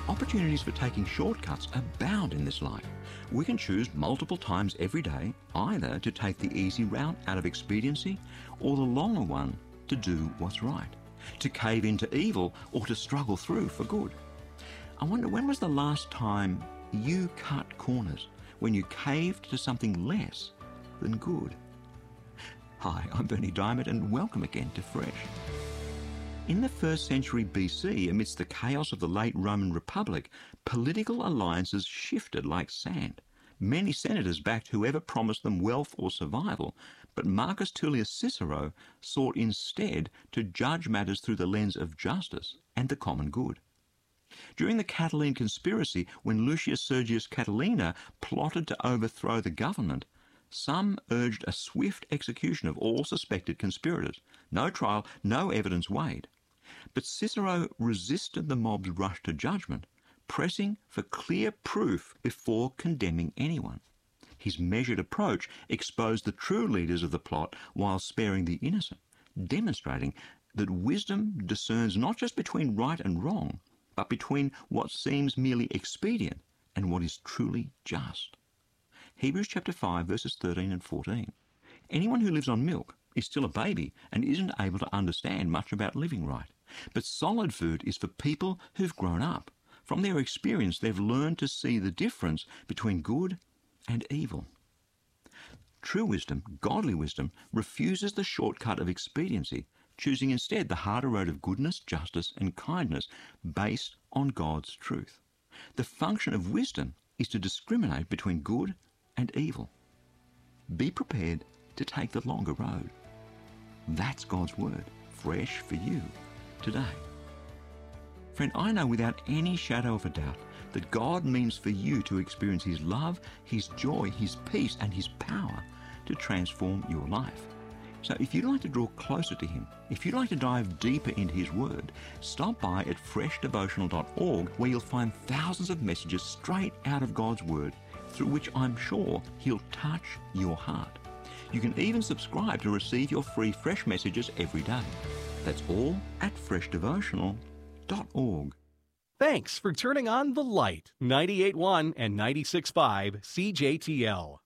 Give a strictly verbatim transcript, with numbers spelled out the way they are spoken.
Opportunities for taking shortcuts abound in this life. We can choose multiple times every day either to take the easy route out of expediency or the longer one to do what's right, to cave into evil or to struggle through for good. I wonder, when was the last time you cut corners, when you caved to something less than good? Hi, I'm Berni Dymet and welcome again to Fresh. In the first century B C, amidst the chaos of the late Roman Republic, political alliances shifted like sand. Many senators backed whoever promised them wealth or survival, but Marcus Tullius Cicero sought instead to judge matters through the lens of justice and the common good. During the Catiline conspiracy, when Lucius Sergius Catilina plotted to overthrow the government, some urged a swift execution of all suspected conspirators. No trial, no evidence weighed. But Cicero resisted the mob's rush to judgment, pressing for clear proof before condemning anyone. His measured approach exposed the true leaders of the plot while sparing the innocent, demonstrating that wisdom discerns not just between right and wrong, but between what seems merely expedient and what is truly just. Hebrews chapter five, verses thirteen and fourteen. Anyone who lives on milk is still a baby and isn't able to understand much about living right. But solid food is for people who've grown up. From their experience, they've learned to see the difference between good and evil. True wisdom, godly wisdom, refuses the shortcut of expediency, choosing instead the harder road of goodness, justice, and kindness based on God's truth. The function of wisdom is to discriminate between good and evil. Be prepared to take the longer road. That's God's word, fresh for you today. Friend, I know without any shadow of a doubt that God means for you to experience His love, His joy, His peace, and His power to transform your life. So if you'd like to draw closer to Him, if you'd like to dive deeper into His Word, stop by at fresh devotional dot org, where you'll find thousands of messages straight out of God's Word, through which I'm sure He'll touch your heart. You can even subscribe to receive your free Fresh messages every day. That's all at fresh devotional dot org. Thanks for turning on the light. ninety-eight point one and ninety-six point five C J T L.